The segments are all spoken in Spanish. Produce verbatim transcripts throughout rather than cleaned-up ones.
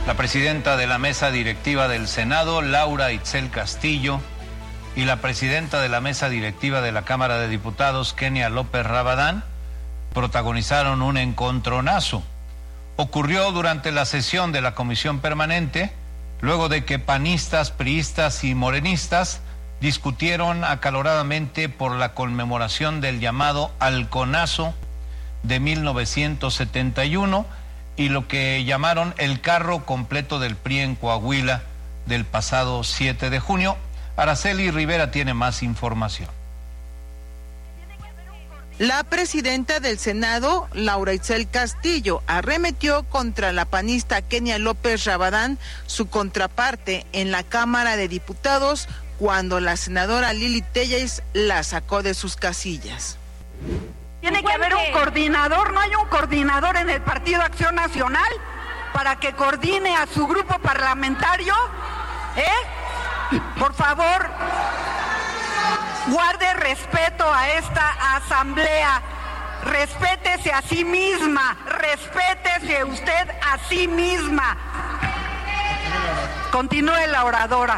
La presidenta de la mesa directiva del Senado, Laura Itzel Castillo, y la presidenta de la mesa directiva de la Cámara de Diputados, Kenia López Rabadán, protagonizaron un encontronazo. Ocurrió durante la sesión de la Comisión Permanente, luego de que panistas, priistas y morenistas discutieron acaloradamente por la conmemoración del llamado Halconazo de mil novecientos setenta y uno y lo que llamaron el carro completo del P R I en Coahuila del pasado siete de junio. Araceli Rivera tiene más información. La presidenta del Senado, Laura Itzel Castillo, arremetió contra la panista Kenia López Rabadán, su contraparte en la Cámara de Diputados, cuando la senadora Lili Telles la sacó de sus casillas. Tiene que haber un coordinador, ¿no hay un coordinador en el Partido Acción Nacional para que coordine a su grupo parlamentario? ¿Eh? Por favor, guarde respeto a esta asamblea, respétese a sí misma, respétese usted a sí misma. Continúe la oradora.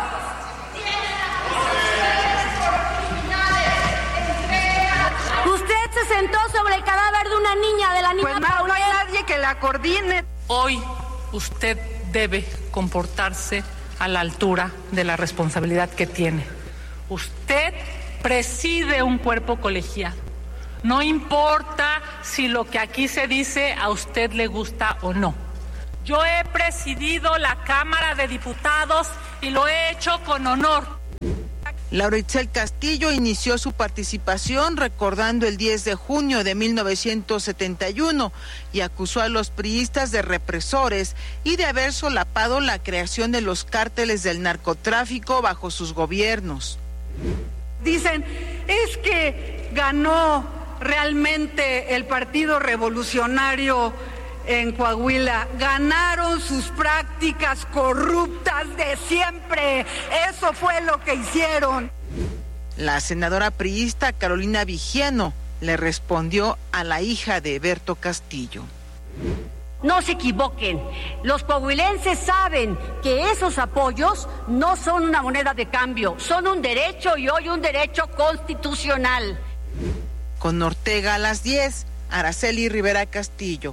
Usted se sentó sobre el cadáver de una niña, de la niña Pues no, no hay nadie que la coordine. Hoy usted debe comportarse a la altura de la responsabilidad que tiene. Usted preside un cuerpo colegiado. No importa si lo que aquí se dice a usted le gusta o no. Yo he presidido la Cámara de Diputados y lo he hecho con honor. Laura Itzel Castillo inició su participación recordando el diez de junio de mil novecientos setenta y uno y acusó a los priistas de represores y de haber solapado la creación de los cárteles del narcotráfico bajo sus gobiernos. Dicen, es que ganó realmente el Partido Revolucionario en Coahuila, ganaron sus prácticas corruptas de siempre, eso fue lo que hicieron. La senadora priista Carolina Vigiano le respondió a la hija de Berto Castillo. No se equivoquen, los coahuilenses saben que esos apoyos no son una moneda de cambio, son un derecho y hoy un derecho constitucional. Con Ortega a las diez, Araceli Rivera Castillo.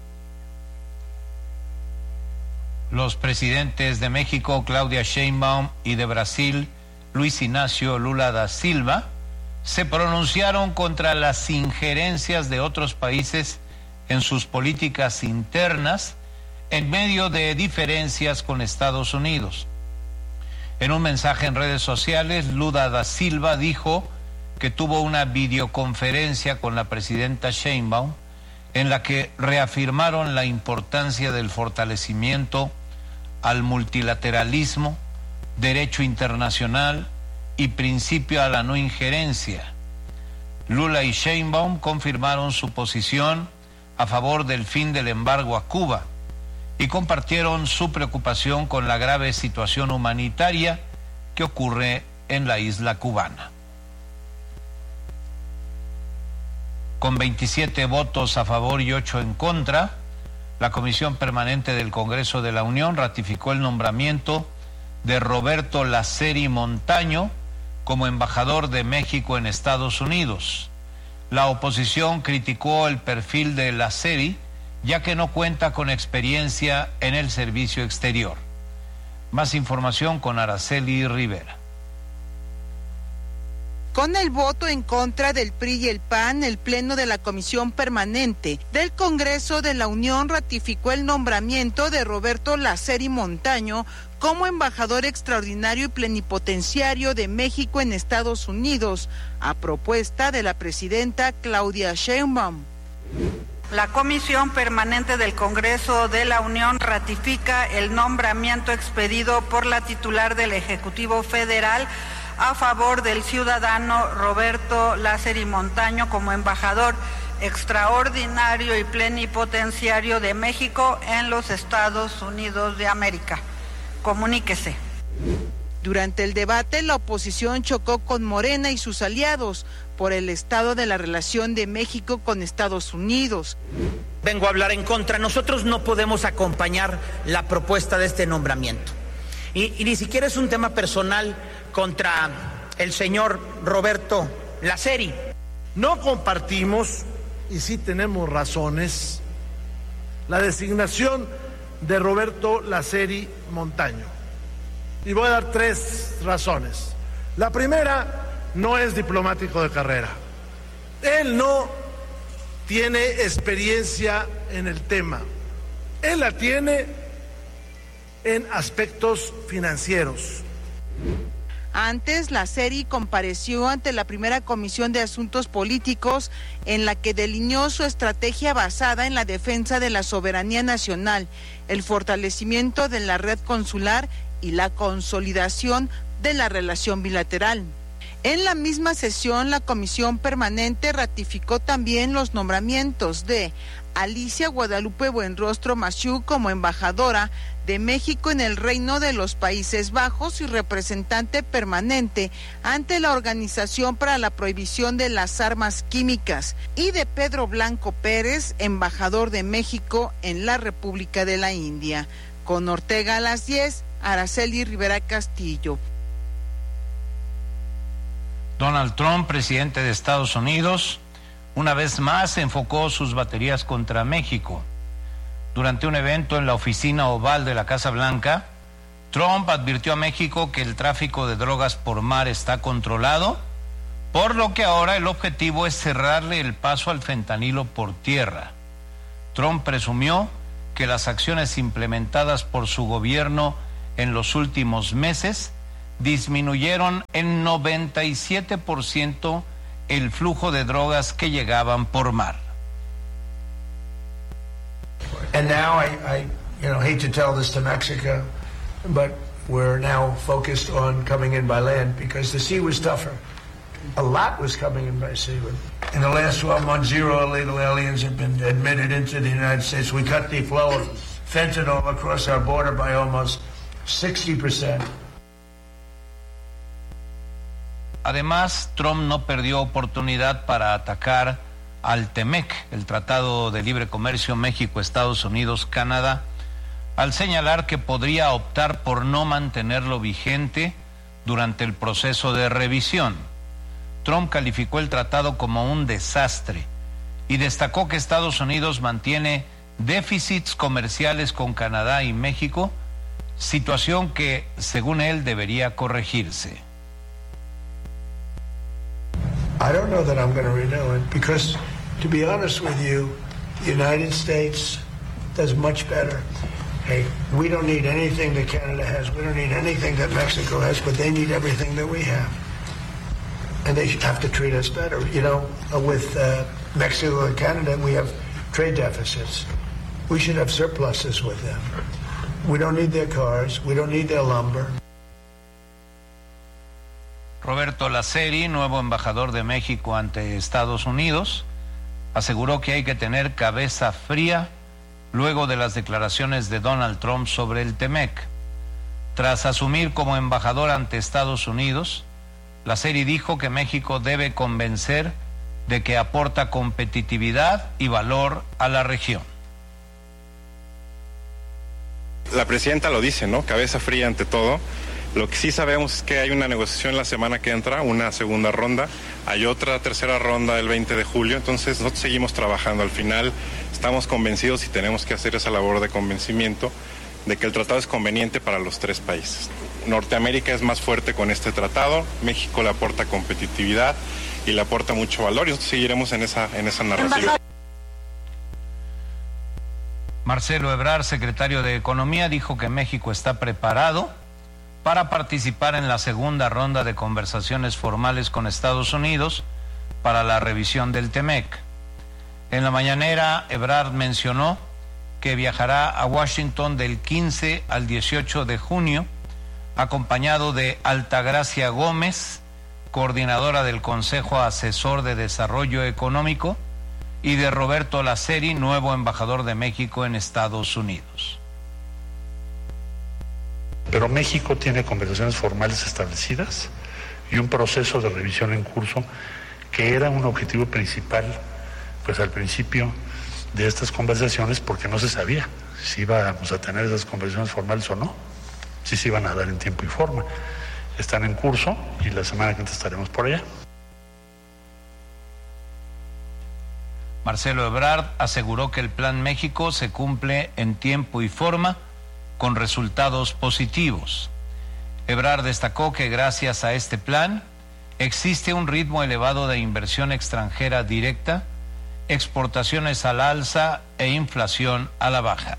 Los presidentes de México, Claudia Sheinbaum, y de Brasil, Luis Ignacio Lula da Silva, se pronunciaron contra las injerencias de otros países en sus políticas internas en medio de diferencias con Estados Unidos. En un mensaje en redes sociales, Lula da Silva dijo que tuvo una videoconferencia con la presidenta Sheinbaum en la que reafirmaron la importancia del fortalecimiento al multilateralismo, derecho internacional y principio a la no injerencia. Lula y Sheinbaum confirmaron su posición a favor del fin del embargo a Cuba y compartieron su preocupación con la grave situación humanitaria que ocurre en la isla cubana. Con veintisiete votos a favor y ocho en contra, la Comisión Permanente del Congreso de la Unión ratificó el nombramiento de Roberto Laceri Montaño como embajador de México en Estados Unidos. La oposición criticó el perfil de Laceri, ya que no cuenta con experiencia en el servicio exterior. Más información con Araceli Rivera. Con el voto en contra del P R I y el P A N, el Pleno de la Comisión Permanente del Congreso de la Unión ratificó el nombramiento de Roberto Laceri Montaño como embajador extraordinario y plenipotenciario de México en Estados Unidos, a propuesta de la presidenta Claudia Sheinbaum. La Comisión Permanente del Congreso de la Unión ratifica el nombramiento expedido por la titular del Ejecutivo Federal a favor del ciudadano Roberto Laceri Montaño como embajador extraordinario y plenipotenciario de México en los Estados Unidos de América. Comuníquese. Durante el debate, la oposición chocó con Morena y sus aliados por el estado de la relación de México con Estados Unidos. Vengo a hablar en contra. Nosotros no podemos acompañar la propuesta de este nombramiento. Y, y ni siquiera es un tema personal contra el señor Roberto Laceri. No compartimos, y sí tenemos razones, la designación de Roberto Laceri Montaño. Y voy a dar tres razones. La primera, no es diplomático de carrera. Él no tiene experiencia en el tema. Él la tiene en aspectos financieros. Antes, Laceri compareció ante la primera Comisión de Asuntos Políticos, en la que delineó su estrategia basada en la defensa de la soberanía nacional, el fortalecimiento de la red consular y la consolidación de la relación bilateral. En la misma sesión, la Comisión Permanente ratificó también los nombramientos de Alicia Guadalupe Buenrostro Massieu como embajadora de México en el Reino de los Países Bajos y representante permanente ante la Organización para la Prohibición de las Armas Químicas, y de Pedro Blanco Pérez, embajador de México en la República de la India. Con Ortega a las diez, Araceli Rivera Castillo. Donald Trump, presidente de Estados Unidos, una vez más enfocó sus baterías contra México. Durante un evento en la oficina oval de la Casa Blanca, Trump advirtió a México que el tráfico de drogas por mar está controlado, por lo que ahora el objetivo es cerrarle el paso al fentanilo por tierra. Trump presumió que las acciones implementadas por su gobierno en los últimos meses disminuyeron en noventa y siete por ciento el flujo de drogas que llegaban por mar. And now I, I, you know, hate to tell this to Mexico, but we're now focused on coming in by land because the sea was tougher. A lot was coming in by sea. In the last twelve months, zero illegal aliens have been admitted into the United States. We cut the flow of fentanyl across our border by almost sixty percent. Además, Trump no perdió oportunidad para atacar al TEMEC, el Tratado de Libre Comercio México, Estados Unidos, Canadá, al señalar que podría optar por no mantenerlo vigente durante el proceso de revisión. Trump calificó el tratado como un desastre y destacó que Estados Unidos mantiene déficits comerciales con Canadá y México, situación que, según él, debería corregirse. I don't know that I'm going to renew it because, to be honest with you, the United States does much better. Hey, we don't need anything that Canada has. We don't need anything that Mexico has, but they need everything that we have. And they have to treat us better. You know, with uh, Mexico and Canada, we have trade deficits. We should have surpluses with them. We don't need their cars. We don't need their lumber. Roberto Laceri, nuevo embajador de México ante Estados Unidos, aseguró que hay que tener cabeza fría luego de las declaraciones de Donald Trump sobre el TEMEC. Tras asumir como embajador ante Estados Unidos, Laceri dijo que México debe convencer de que aporta competitividad y valor a la región. La presidenta lo dice, ¿no? Cabeza fría ante todo. Lo que sí sabemos es que hay una negociación la semana que entra, una segunda ronda, hay otra tercera ronda el veinte de julio, entonces nosotros seguimos trabajando. Al final estamos convencidos y tenemos que hacer esa labor de convencimiento de que el tratado es conveniente para los tres países. Norteamérica es más fuerte con este tratado, México le aporta competitividad y le aporta mucho valor y nosotros seguiremos en esa, en esa narrativa. Marcelo Ebrard, secretario de Economía, dijo que México está preparado para participar en la segunda ronda de conversaciones formales con Estados Unidos para la revisión del TEMEC. En la mañanera, Ebrard mencionó que viajará a Washington del quince al dieciocho de junio, acompañado de Altagracia Gómez, coordinadora del Consejo Asesor de Desarrollo Económico, y de Roberto Laceri, nuevo embajador de México en Estados Unidos. Pero México tiene conversaciones formales establecidas y un proceso de revisión en curso que era un objetivo principal, pues al principio de estas conversaciones, porque no se sabía si íbamos a tener esas conversaciones formales o no, si se iban a dar en tiempo y forma. Están en curso y la semana que viene estaremos por allá. Marcelo Ebrard aseguró que el Plan México se cumple en tiempo y forma con resultados positivos. Ebrard destacó que gracias a este plan existe un ritmo elevado de inversión extranjera directa, exportaciones al alza e inflación a la baja.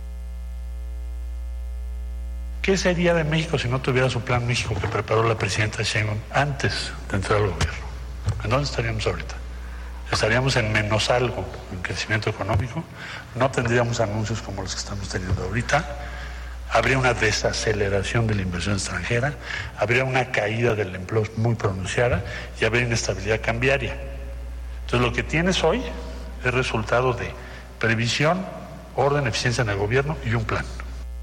¿Qué sería de México si no tuviera su Plan México que preparó la presidenta Sheinbaum antes de entrar al gobierno? ¿En dónde estaríamos ahorita? Estaríamos en menos algo en crecimiento económico, no tendríamos anuncios como los que estamos teniendo ahorita, habría una desaceleración de la inversión extranjera, habría una caída del empleo muy pronunciada y habría inestabilidad cambiaria. Entonces lo que tienes hoy es resultado de previsión, orden, eficiencia en el gobierno y un plan.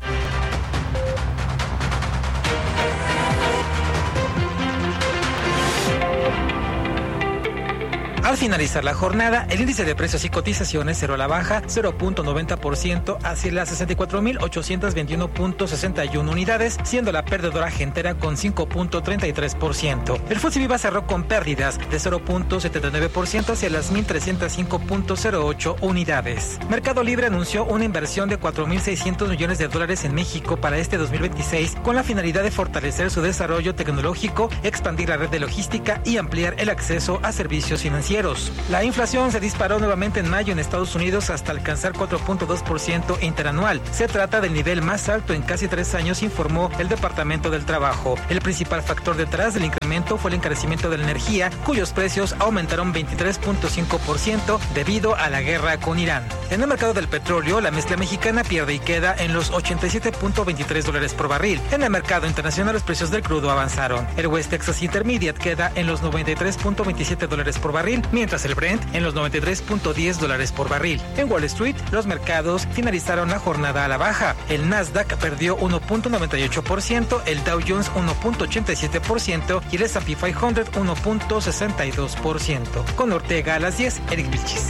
Al finalizar la jornada, el índice de precios y cotizaciones cerró a la baja cero punto noventa por ciento hacia las sesenta y cuatro mil ochocientos veintiuno punto sesenta y uno unidades, siendo la perdedora Gentera con cinco punto treinta y tres por ciento. El F T S E Viva cerró con pérdidas de cero punto setenta y nueve por ciento hacia las mil trescientos cinco punto cero ocho unidades. Mercado Libre anunció una inversión de cuatro mil seiscientos millones de dólares en México para este dos mil veintiséis con la finalidad de fortalecer su desarrollo tecnológico, expandir la red de logística y ampliar el acceso a servicios financieros. La inflación se disparó nuevamente en mayo en Estados Unidos hasta alcanzar cuatro punto dos por ciento interanual. Se trata del nivel más alto en casi tres años, informó el Departamento del Trabajo. El principal factor detrás del incremento fue el encarecimiento de la energía, cuyos precios aumentaron veintitrés punto cinco por ciento debido a la guerra con Irán. En el mercado del petróleo, la mezcla mexicana pierde y queda en los ochenta y siete punto veintitrés dólares por barril. En el mercado internacional, los precios del crudo avanzaron. El West Texas Intermediate queda en los noventa y tres punto veintisiete dólares por barril, mientras el Brent en los noventa y tres punto diez dólares por barril. En Wall Street, los mercados finalizaron la jornada a la baja. El Nasdaq perdió uno punto noventa y ocho por ciento, el Dow Jones uno punto ochenta y siete por ciento y el ese and pe quinientos uno punto sesenta y dos por ciento. Con Ortega a las diez, Eric Vilchis.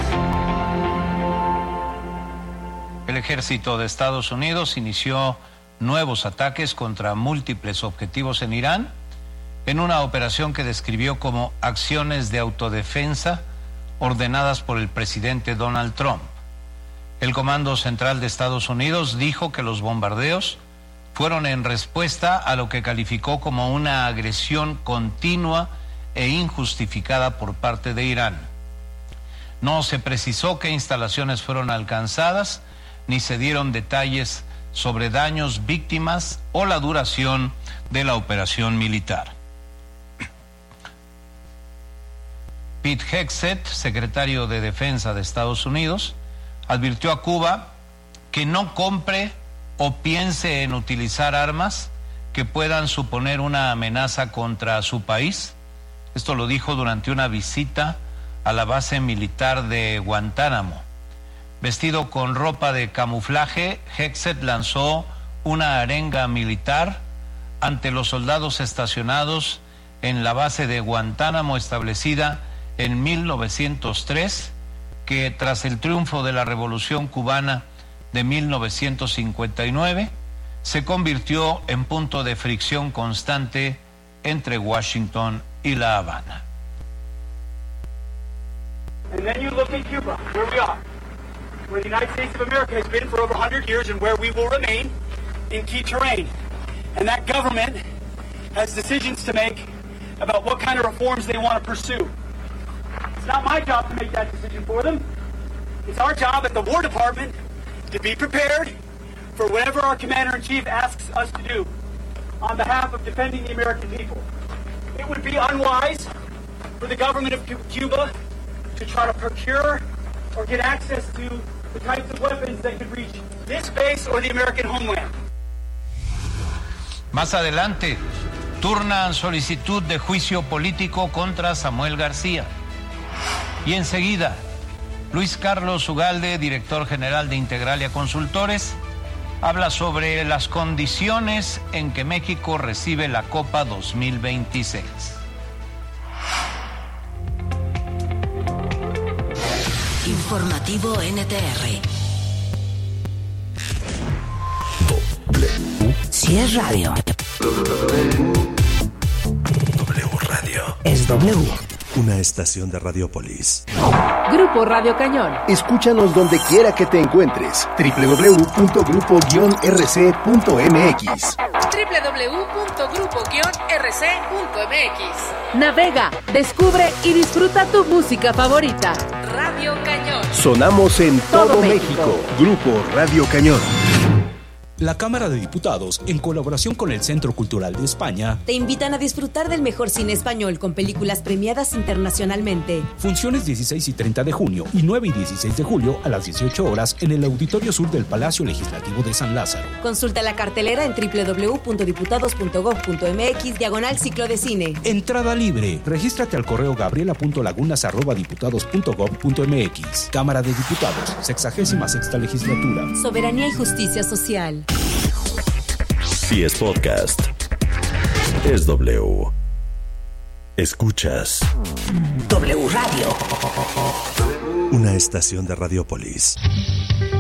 El ejército de Estados Unidos inició nuevos ataques contra múltiples objetivos en Irán, en una operación que describió como acciones de autodefensa ordenadas por el presidente Donald Trump. El Comando Central de Estados Unidos dijo que los bombardeos fueron en respuesta a lo que calificó como una agresión continua e injustificada por parte de Irán. No se precisó qué instalaciones fueron alcanzadas, ni se dieron detalles sobre daños, víctimas o la duración de la operación militar. Pete Hegseth, secretario de Defensa de Estados Unidos, advirtió a Cuba que no compre o piense en utilizar armas que puedan suponer una amenaza contra su país. Esto lo dijo durante una visita a la base militar de Guantánamo. Vestido con ropa de camuflaje, Hegseth lanzó una arenga militar ante los soldados estacionados en la base de Guantánamo establecida en mil novecientos tres, que tras el triunfo de la Revolución Cubana de mil novecientos cincuenta y nueve, se convirtió en punto de fricción constante entre Washington y La Habana. And then you look at Cuba, where we are, where the United States of America has been for over one hundred years and where we will remain in key terrain. And that government has decisions to make about what kind of reforms they want to pursue. It's not my job to make that decision for them. It's our job at the War Department to be prepared for whatever our Commander-in-Chief asks us to do on behalf of defending the American people. It would be unwise for the government of Cuba to try to procure or get access to the types of weapons that could reach this base or the American homeland. Más adelante, turnan solicitud de juicio político contra Samuel García. Y enseguida, Luis Carlos Ugalde, director general de Integralia Consultores, habla sobre las condiciones en que México recibe la Copa dos mil veintiséis. Informativo N T R. W. Si es radio. W Radio. Es W. Una estación de Radiopolis. Grupo Radio Cañón. Escúchanos donde quiera que te encuentres. doble u doble u doble u punto grupo guion r c punto m x. doble u doble u doble u punto grupo guion r c punto m x. Navega, descubre y disfruta tu música favorita. Radio Cañón. Sonamos en todo, todo México. México. Grupo Radio Cañón. La Cámara de Diputados, en colaboración con el Centro Cultural de España, te invitan a disfrutar del mejor cine español con películas premiadas internacionalmente. Funciones dieciséis y treinta de junio y nueve y dieciséis de julio a las dieciocho horas en el Auditorio Sur del Palacio Legislativo de San Lázaro. Consulta la cartelera en doble u doble u doble u punto diputados punto gob punto m x diagonal ciclo de cine. Entrada libre. Regístrate al correo gabriela punto lagunas arroba diputados punto gob punto m x. Cámara de Diputados, sexagésima sexta legislatura. Soberanía y justicia social. Si es podcast, es W. Escuchas W Radio. Una estación de Radiopolis.